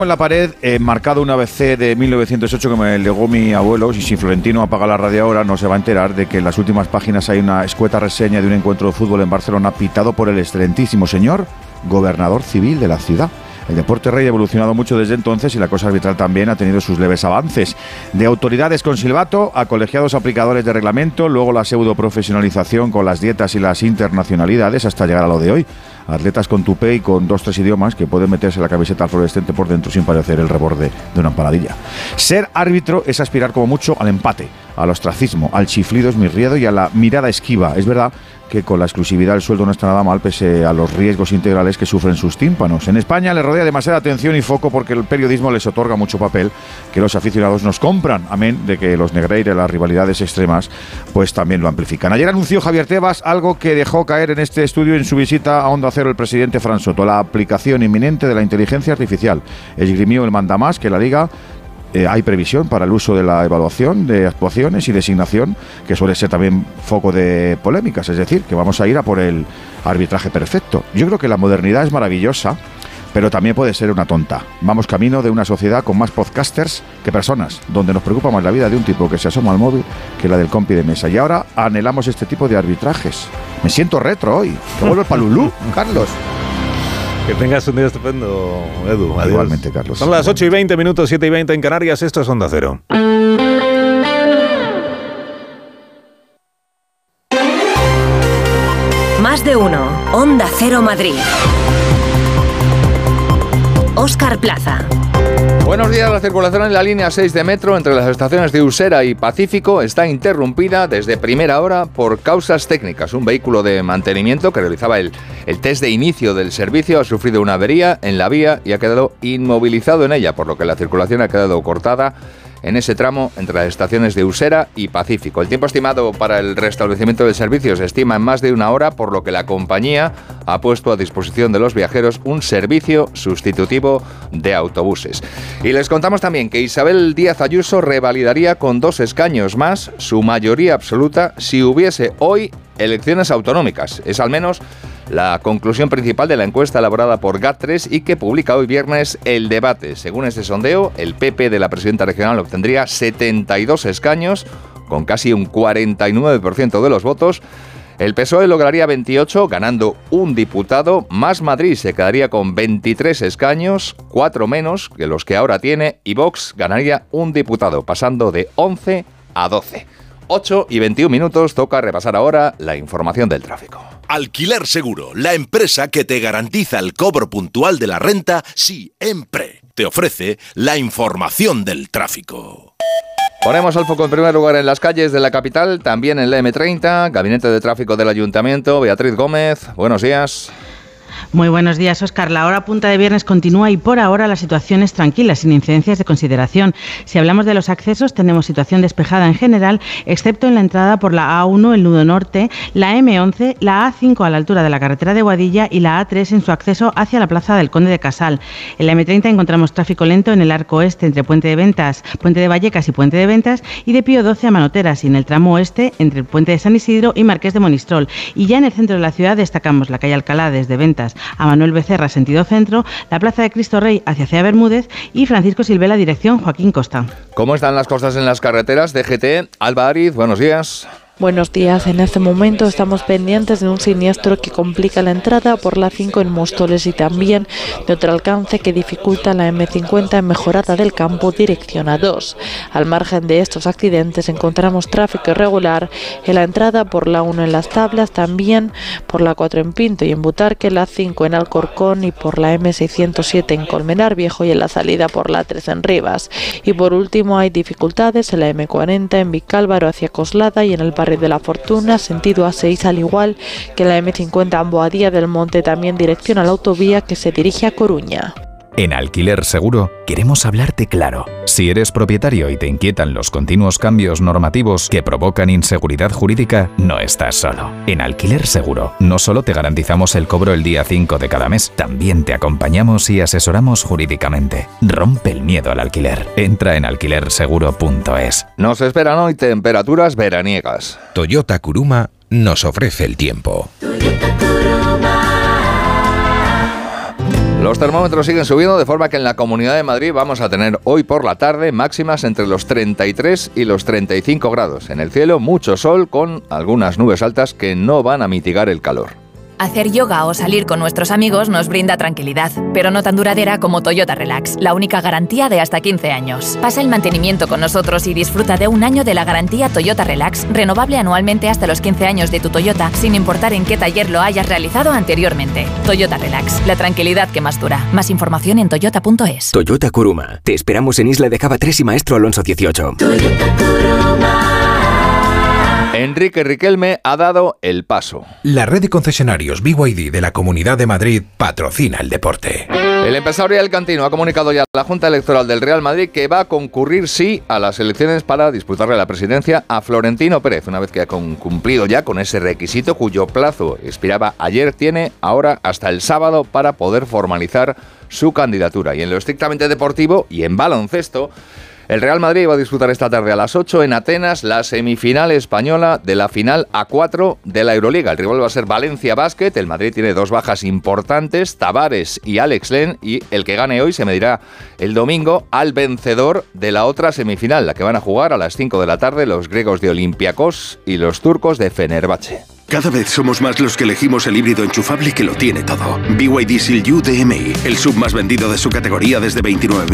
En la pared, marcado un ABC de 1908 que me legó mi abuelo, y si Florentino apaga la radio ahora no se va a enterar de que en las últimas páginas hay una escueta reseña de un encuentro de fútbol en Barcelona pitado por el excelentísimo señor gobernador civil de la ciudad. El deporte rey ha evolucionado mucho desde entonces y la cosa arbitral también ha tenido sus leves avances. De autoridades con silbato a colegiados aplicadores de reglamento, luego la pseudo-profesionalización con las dietas y las internacionalidades hasta llegar a lo de hoy. Atletas con tupé y con 2-3 idiomas que pueden meterse la camiseta fluorescente por dentro sin parecer el reborde de una empanadilla. Ser árbitro es aspirar como mucho al empate, al ostracismo, al chiflido esmirriado y a la mirada esquiva. Es verdad que con la exclusividad el sueldo no está nada mal pese a los riesgos integrales que sufren sus tímpanos. En España le rodea demasiada atención y foco porque el periodismo les otorga mucho papel que los aficionados nos compran, amén de que los Negreira, las rivalidades extremas, pues también lo amplifican. Ayer anunció Javier Tebas algo que dejó caer en este estudio en su visita a Onda Cero el presidente Fran Soto, la aplicación inminente de la inteligencia artificial. Esgrimió el mandamás que la Liga hay previsión para el uso de la evaluación de actuaciones y designación, que suele ser también foco de polémicas, es decir, que vamos a ir a por el arbitraje perfecto. Yo creo que la modernidad es maravillosa, pero también puede ser una tonta. Vamos camino de una sociedad con más podcasters que personas, donde nos preocupa más la vida de un tipo que se asoma al móvil que la del compi de mesa. Y ahora anhelamos este tipo de arbitrajes. Me siento retro hoy. Que vuelvo el palulú, Carlos. Que tengas un día estupendo, Edu. Adiós. Igualmente, Carlos. Son las 8:20, 7:20 en Canarias. Esto es Onda Cero. Más de uno. Onda Cero Madrid. Óscar Plaza. Buenos días. La circulación en la línea 6 de metro entre las estaciones de Usera y Pacífico está interrumpida desde primera hora por causas técnicas. Un vehículo de mantenimiento que realizaba el test de inicio del servicio ha sufrido una avería en la vía y ha quedado inmovilizado en ella, por lo que la circulación ha quedado cortada en ese tramo entre las estaciones de Usera y Pacífico. El tiempo estimado para el restablecimiento del servicio se estima en más de una hora, por lo que la compañía ha puesto a disposición de los viajeros un servicio sustitutivo de autobuses. Y les contamos también que Isabel Díaz Ayuso revalidaría con 2 escaños más su mayoría absoluta si hubiese hoy elecciones autonómicas. Es al menos la conclusión principal de la encuesta elaborada por GAT3 y que publica hoy viernes El Debate. Según este sondeo, el PP de la presidenta regional obtendría 72 escaños, con casi un 49% de los votos. El PSOE lograría 28, ganando un diputado. Más Madrid se quedaría con 23 escaños, 4 menos que los que ahora tiene, y Vox ganaría un diputado, pasando de 11 a 12. 8:21, toca repasar ahora la información del tráfico. Alquiler Seguro, la empresa que te garantiza el cobro puntual de la renta siempre. Te ofrece la información del tráfico. Ponemos el foco en primer lugar en las calles de la capital, también en la M30, Gabinete de Tráfico del Ayuntamiento. Beatriz Gómez, buenos días. Muy buenos días, Óscar. La hora punta de viernes continúa y por ahora la situación es tranquila, sin incidencias de consideración. Si hablamos de los accesos, tenemos situación despejada en general, excepto en la entrada por la A1, el nudo norte, la M11, la A5 a la altura de la carretera de Boadilla y la A3 en su acceso hacia la plaza del Conde de Casal. En la M30 encontramos tráfico lento en el arco oeste entre Puente de Ventas, Puente de Vallecas y Puente de Ventas, y de Pío XII a Manoteras, y en el tramo oeste entre el Puente de San Isidro y Marqués de Monistrol. Y ya en el centro de la ciudad destacamos la calle Alcalá desde Ventas a Manuel Becerra sentido centro, la Plaza de Cristo Rey hacia Cea Bermúdez y Francisco Silvela dirección Joaquín Costa. ¿Cómo están las cosas en las carreteras? DGT, Alba Ariz, buenos días. Buenos días. En este momento estamos pendientes de un siniestro que complica la entrada por la 5 en Móstoles y también de otro alcance que dificulta la M50 en Mejorada del Campo dirección A2. Al margen de estos accidentes encontramos tráfico irregular en la entrada por la 1 en Las Tablas, también por la 4 en Pinto y en Butarque, la 5 en Alcorcón y por la M607 en Colmenar Viejo y en la salida por la 3 en Rivas. Y por último hay dificultades en la M40 en Vicálvaro hacia Coslada y en el barrio de la Fortuna, sentido A6, al igual que la M50 en Boadilla del Monte, también dirección a la autovía que se dirige a Coruña. En Alquiler Seguro queremos hablarte claro. Si eres propietario y te inquietan los continuos cambios normativos que provocan inseguridad jurídica, no estás solo. En Alquiler Seguro no solo te garantizamos el cobro el día 5 de cada mes, también te acompañamos y asesoramos jurídicamente. Rompe el miedo al alquiler. Entra en alquilerseguro.es. Nos esperan hoy temperaturas veraniegas. Toyota Kuruma nos ofrece el tiempo. Los termómetros siguen subiendo, de forma que en la Comunidad de Madrid vamos a tener hoy por la tarde máximas entre los 33 y los 35 grados. En el cielo, mucho sol con algunas nubes altas que no van a mitigar el calor. Hacer yoga o salir con nuestros amigos nos brinda tranquilidad, pero no tan duradera como Toyota Relax, la única garantía de hasta 15 años. Pasa el mantenimiento con nosotros y disfruta de un año de la garantía Toyota Relax, renovable anualmente hasta los 15 años de tu Toyota, sin importar en qué taller lo hayas realizado anteriormente. Toyota Relax, la tranquilidad que más dura. Más información en toyota.es. Toyota Kuruma. Te esperamos en Isla de Java 3 y Maestro Alonso 18. Toyota Kuruma. Enrique Riquelme ha dado el paso. La red de concesionarios BYD de la Comunidad de Madrid patrocina el deporte. El empresario alcantino ha comunicado ya a la Junta Electoral del Real Madrid que va a concurrir sí a las elecciones para disputarle la presidencia a Florentino Pérez, una vez que ha cumplido ya con ese requisito cuyo plazo expiraba ayer. Tiene ahora hasta el sábado para poder formalizar su candidatura. Y en lo estrictamente deportivo y en baloncesto, el Real Madrid va a disputar esta tarde a las 8 en Atenas la semifinal española de la final A4 de la Euroliga. El rival va a ser Valencia Basket. El Madrid tiene dos bajas importantes, Tavares y Alex Len, y el que gane hoy se medirá el domingo al vencedor de la otra semifinal, la que van a jugar a las 5 de la tarde los griegos de Olympiacos y los turcos de Fenerbahce. Cada vez somos más los que elegimos el híbrido enchufable que lo tiene todo. BYD Seal U DMI, el sub más vendido de su categoría desde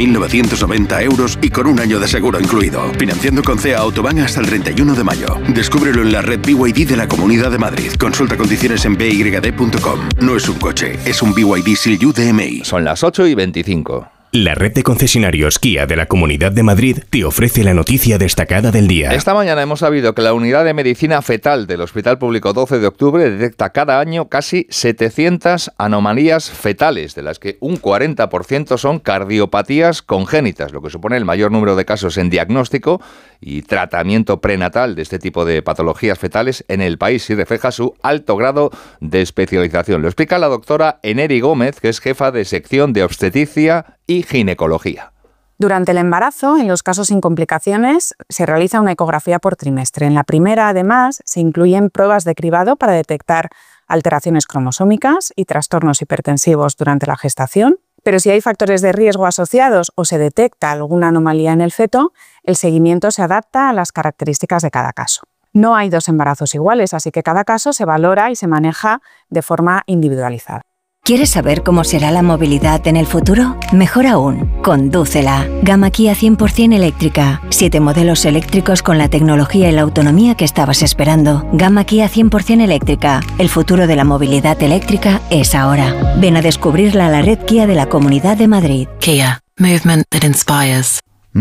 29.990 euros y con un año de seguro incluido. Financiando con CEA Autobahn hasta el 31 de mayo. Descúbrelo en la red BYD de la Comunidad de Madrid. Consulta condiciones en byd.com. No es un coche, es un BYD Seal U DMI. Son las 8:25. La red de concesionarios Kia de la Comunidad de Madrid te ofrece la noticia destacada del día. Esta mañana hemos sabido que la Unidad de Medicina Fetal del Hospital Público 12 de Octubre detecta cada año casi 700 anomalías fetales, de las que un 40% son cardiopatías congénitas, lo que supone el mayor número de casos en diagnóstico y tratamiento prenatal de este tipo de patologías fetales en el país, y refleja su alto grado de especialización. Lo explica la doctora Eneri Gómez, que es jefa de sección de obstetricia y ginecología. Durante el embarazo, en los casos sin complicaciones, se realiza una ecografía por trimestre. En la primera, además, se incluyen pruebas de cribado para detectar alteraciones cromosómicas y trastornos hipertensivos durante la gestación. Pero si hay factores de riesgo asociados o se detecta alguna anomalía en el feto, el seguimiento se adapta a las características de cada caso. No hay dos embarazos iguales, así que cada caso se valora y se maneja de forma individualizada. ¿Quieres saber cómo será la movilidad en el futuro? Mejor aún, condúcela. Gama Kia 100% eléctrica. 7 modelos eléctricos con la tecnología y la autonomía que estabas esperando. Gama Kia 100% eléctrica. El futuro de la movilidad eléctrica es ahora. Ven a descubrirla a la red Kia de la Comunidad de Madrid. Kia. Movement that inspires.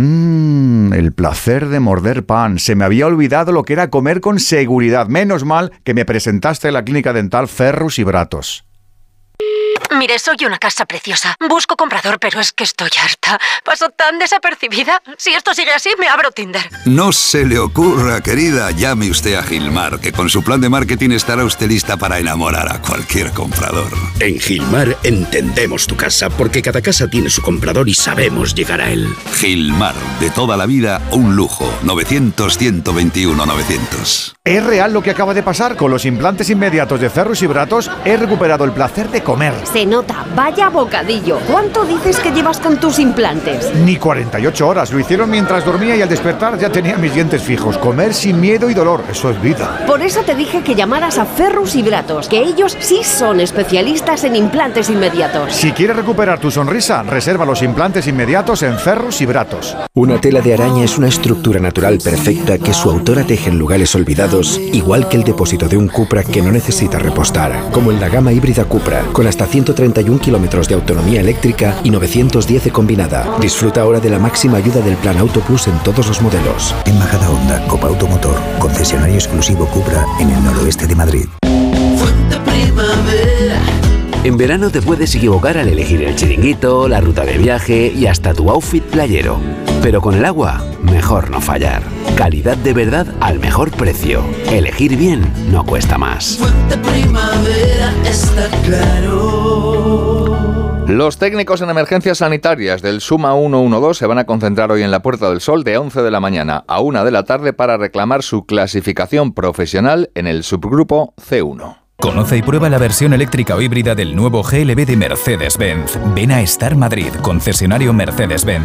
El placer de morder pan. Se me había olvidado lo que era comer con seguridad. Menos mal que me presentaste en la clínica dental Ferrus y Bratos. Mire, soy una casa preciosa. Busco comprador, pero es que estoy harta. Paso tan desapercibida. Si esto sigue así, me abro Tinder. No se le ocurra, querida. Llame usted a Gilmar, que con su plan de marketing estará usted lista para enamorar a cualquier comprador. En Gilmar entendemos tu casa, porque cada casa tiene su comprador y sabemos llegar a él. Gilmar, de toda la vida, un lujo. 900-121-900. ¿Es real lo que acaba de pasar? Con los implantes inmediatos de Ferrus y Bratos he recuperado el placer de comer. Se nota, vaya bocadillo. ¿Cuánto dices que llevas con tus implantes? Ni 48 horas. Lo hicieron mientras dormía y al despertar ya tenía mis dientes fijos. Comer sin miedo y dolor, eso es vida. Por eso te dije que llamaras a Ferrus y Bratos, que ellos sí son especialistas en implantes inmediatos. Si quieres recuperar tu sonrisa, reserva los implantes inmediatos en Ferrus y Bratos. Una tela de araña es una estructura natural perfecta que su autora teje en lugares olvidados, igual que el depósito de un Cupra que no necesita repostar, como en la gama híbrida Cupra, con hasta 131 kilómetros de autonomía eléctrica y 910 combinada. Disfruta ahora de la máxima ayuda del Plan Auto Plus en todos los modelos. En Majada Honda, Copa Automotor, concesionario exclusivo Cupra en el noroeste de Madrid. En verano te puedes equivocar al elegir el chiringuito, la ruta de viaje y hasta tu outfit playero. Pero con el agua, mejor no fallar. Calidad de verdad al mejor precio. Elegir bien no cuesta más. Fuente Primavera está claro. Los técnicos en emergencias sanitarias del Suma 112 se van a concentrar hoy en la Puerta del Sol de 11 de la mañana a 1 de la tarde para reclamar su clasificación profesional en el subgrupo C1. Conoce y prueba la versión eléctrica o híbrida del nuevo GLB de Mercedes-Benz. Ven a Star Madrid, concesionario Mercedes-Benz.